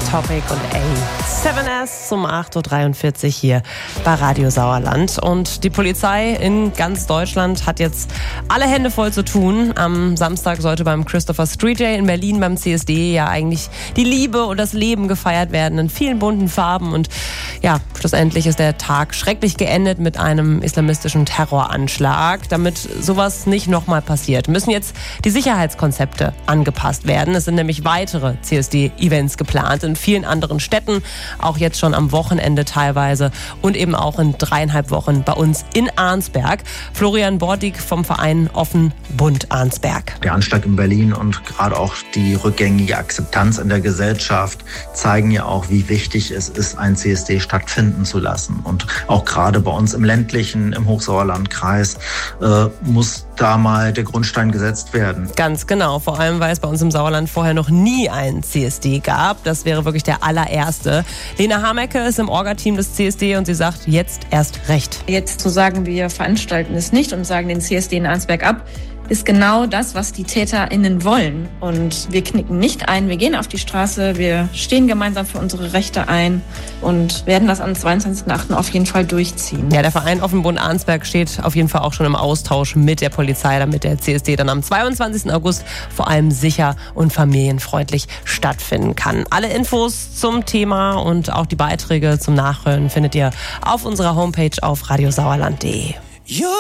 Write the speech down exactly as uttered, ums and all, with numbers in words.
Topic und A sieben S um acht Uhr dreiundvierzig hier bei Radio Sauerland. Und die Polizei in ganz Deutschland hat jetzt alle Hände voll zu tun. Am Samstag sollte beim Christopher Street Day in Berlin beim C S D ja eigentlich die Liebe und das Leben gefeiert werden in vielen bunten Farben. Und ja, schlussendlich ist der Tag schrecklich geendet mit einem islamistischen Terroranschlag. Damit sowas nicht nochmal passiert, müssen jetzt die Sicherheitskonzepte angepasst werden. Es sind nämlich weitere C S D-Events geplant in vielen anderen Städten, auch jetzt schon am Wochenende teilweise und eben auch in dreieinhalb Wochen bei uns in Arnsberg. Florian Bordig vom Verein Offen Bund Arnsberg. Der Anschlag in Berlin und gerade auch die rückgängige Akzeptanz in der Gesellschaft zeigen ja auch, wie wichtig es ist, ein C S D stattfinden zu lassen. Und auch gerade bei uns im ländlichen, im Hochsauerlandkreis äh, muss da mal der Grundstein gesetzt werden. Ganz genau, vor allem, weil es bei uns im Sauerland vorher noch nie einen C S D gab. Das wäre wirklich der allererste. Lena Hamecke ist im Orga-Team des C S D und sie sagt, jetzt erst recht. Jetzt zu sagen, wir veranstalten es nicht und sagen den C S D in Arnsberg ab, ist genau das, was die TäterInnen wollen. Und wir knicken nicht ein, wir gehen auf die Straße, wir stehen gemeinsam für unsere Rechte ein und werden das am zweiundzwanzigsten achten auf jeden Fall durchziehen. Ja, der Verein Offen Bund Arnsberg steht auf jeden Fall auch schon im Austausch mit der Polizei, damit der C S D dann am zweiundzwanzigsten August vor allem sicher und familienfreundlich stattfinden kann. Alle Infos zum Thema und auch die Beiträge zum Nachhören findet ihr auf unserer Homepage auf radiosauerland punkt de.